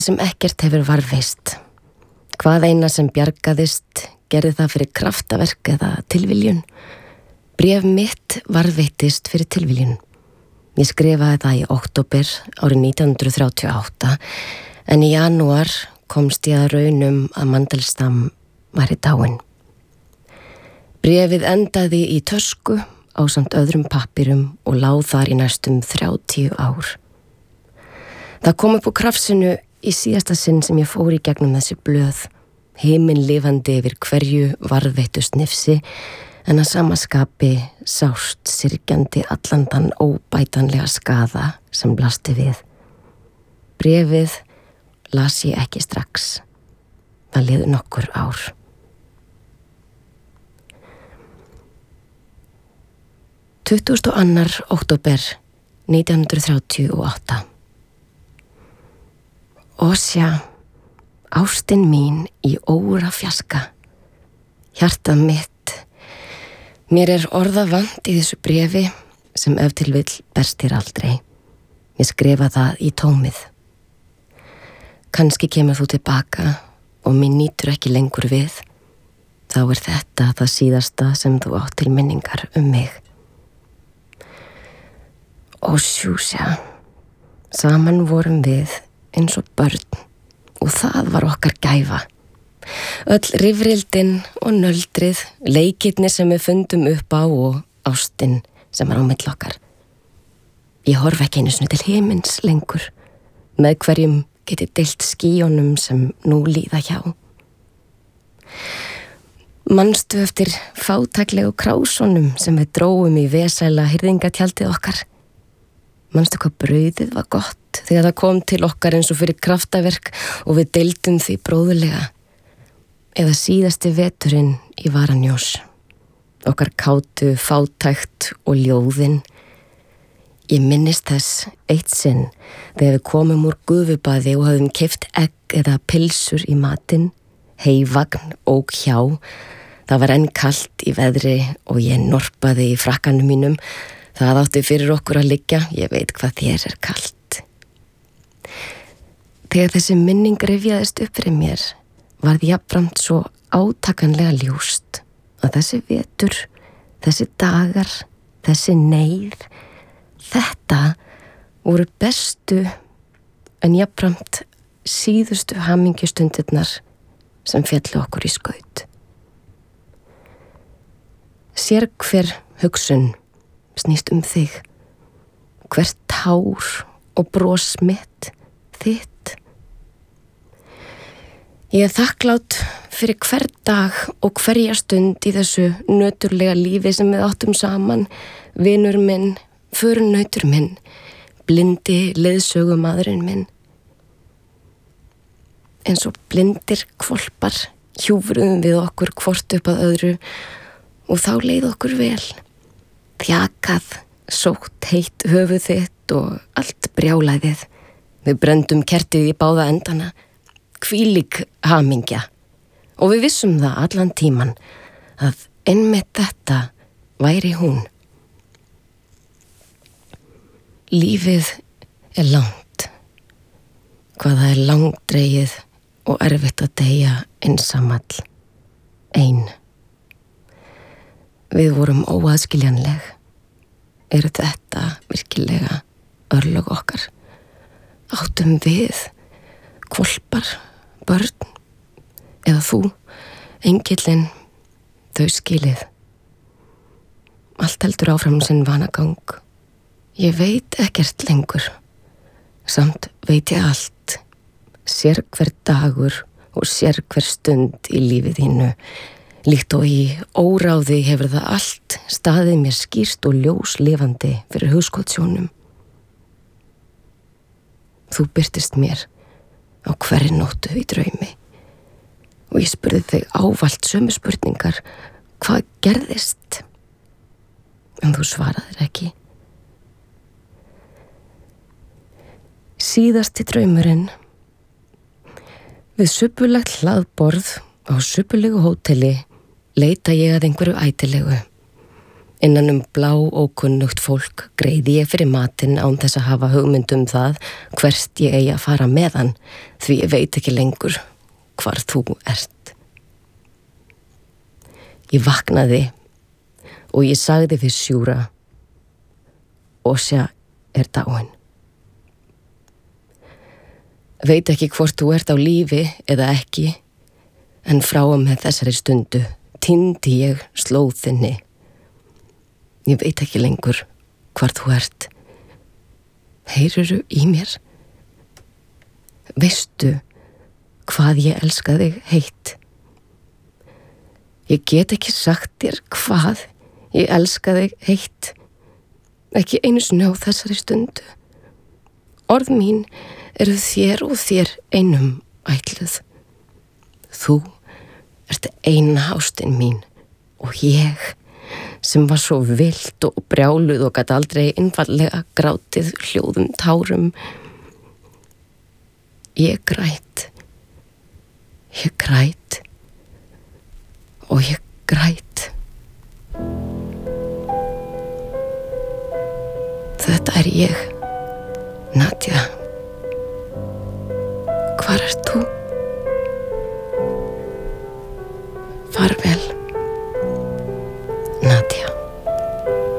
sem ekkert hefur varðveist. Hvað eina sem bjargaðist gerði það fyrir kraftaverk eða tilviljun. Bréf mitt varðveittist fyrir tilviljun. Ég skrifaði það í október árið 1938 en í janúar komst ég að raunum að Mandelstam væri dáinn. Bréfið endaði í tösku ásamt öðrum pappirum og lá þar í næstum 30 ár. Það kom upp á krafsinu í síðasta sinn sem ég fór í gegnum þessi blöð, himinlifandi yfir hverju varðveittu snifsi, en að sama skapi sást syrgjandi allan þann óbætanlega skaða sem blasti við. Bréfið las ég ekki strax. Það liðu nokkur ár. Tuttugasta og annar október 1938. Ósja, ástin mín í órafjaska. Hjartað mitt. Mér orða vant í þessu bréfi sem ef til vill berst þér aldrei. Ég skrifa það í tómið. Kannski kemur þú tilbaka og mér nýtur ekki lengur við. Þá þetta það síðasta sem þú átt til minningar mig. Og sjúsja, saman vorum við eins og börn og það var okkar gæfa. Öll rifrildin og nöldrið, leikirnir sem við fundum upp á og ástin sem á milli okkar. Ég horf ekki einu sinni til himins lengur, með hverjum geti deilt skýjónum sem nú líða hjá. Manstu eftir fátæklegu krásónum sem við dróum í vesæla hirðingatjaldið okkar? Manstu hvað brauðið var gott þegar það kom til okkar eins og fyrir kraftaverk og við deildum því bróðulega? Eða síðasti veturinn í Varanjós. Okkar kátu, fátækt og ljóðin. Ég minnist þess eitt sinn þegar við komum úr gufubaði og höfðum keypt egg eða pilsur í matinn, heivagn ók hjá. Það var enn kalt í veðri og ég norpaði í frakkanum mínum. Það átti fyrir okkur að liggja, ég veit hvað þér kalt. Þegar þessi minning rifjaðist upp fyrir mér, varð jafnframt svo átakanlega ljóst að þessi vetur, þessi dagar, þessi neyð, þetta voru bestu en jafnframt síðustu hamingjustundirnar sem féllu okkur í skaut. Sérhver hugsun snýst þig, hvert tár og bros mitt, þitt. Ég þakklát fyrir hver dag og hverja stund í þessu nöturlega lífi sem við áttum saman, vinur minn, förunautur minn, blindi leiðsögumaðurinn minn. Eins og blindir hvolpar hjúfruðum við okkur hvort upp að öðru og þá leið okkur vel. Þjakað, sótt heitt höfuð þitt og allt brjálæðið. Við brendum kertið í báða endana. Hvílík hamingja. Og við vissum það allan tíman að einmitt þetta væri hún. Lífið langt. Hvað það langdregið og erfitt að deyja einsamall. Ein. Við vorum óaðskiljanleg. Þetta virkilega örlög okkar? Áttum við hvolpar, börn, eða þú, engillinn, þau skilið. Allt heldur áfram sinn vanagang. Ég veit ekkert lengur. Samt veit ég allt. Sérhver dagur og sérhver stund í lífið þínu. Líkt og í óráði hefur það allt staðið mér skýrt og ljóslifandi fyrir hugskotssjónum. Þú birtist mér á hverri nóttu í draumi og ég spurði þig ávallt sömu spurningar, hvað gerðist? En þú svaraðir ekki. Síðasti draumurinn. Við suppulegt hlaðborð á suppulegu hóteli leita ég að einhverju ætilegu. Innan blá ókunnugt fólk greiði ég fyrir matinn án þess að hafa hugmynd það hvert ég eigi að fara með hann, því ég veit ekki lengur hvar þú ert. Ég vaknaði og ég sagði við Sjúra: Ósja er dáin. Veit ekki hvort þú ert á lífi eða ekki, en frá og með þessari stundu týndi ég slóð þinni. Ég veit ekki lengur hvar þú ert. Heyrurðu í mér? Veistu hvað ég elska þig heitt? Ég get ekki sagt þér hvað ég elska þig heitt, ekki einu sinni á þessari stundu. Orð mín eru þér og þér einum ætluð. Þú ert eina ástin mín og ég sem var svo vilt og brjáluð og gat aldrei einfallega grátið hljóðum tárum. Ég græt og ég græt. Þetta er ég, Nadia. Hvar ert þú?